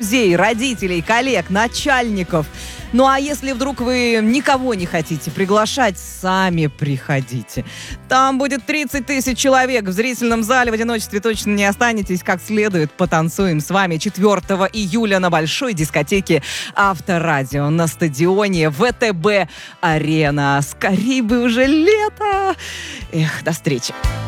друзей, родителей, коллег, начальников. Ну а если вдруг вы никого не хотите приглашать, сами приходите. Там будет 30 тысяч человек в зрительном зале. В одиночестве точно не останетесь. Как следует потанцуем с вами 4 июля на большой дискотеке Авторадио на стадионе ВТБ Арена. Скорей бы уже лето. Эх, до встречи.